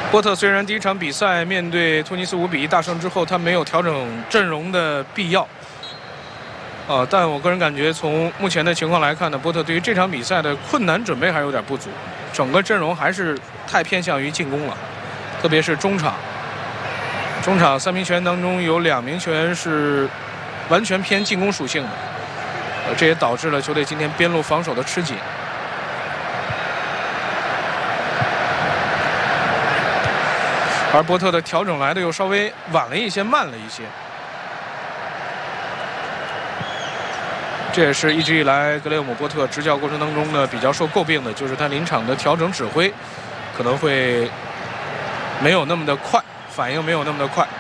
波特虽然第一场比赛面对突尼斯5-1大胜之后，他没有调整阵容的必要。但我个人感觉，从目前的情况来看呢，波特对于这场比赛的困难准备还有点不足，整个阵容还是太偏向于进攻了，特别是中场。中场3名球员当中有2名球员是完全偏进攻属性的，这也导致了球队今天边路防守的吃紧。而波特的调整来的又稍微晚了一些，慢了一些。这也是一直以来格雷厄姆·波特执教过程当中呢比较受诟病的，就是他临场的调整指挥可能会没有那么的快，反应没有那么的快。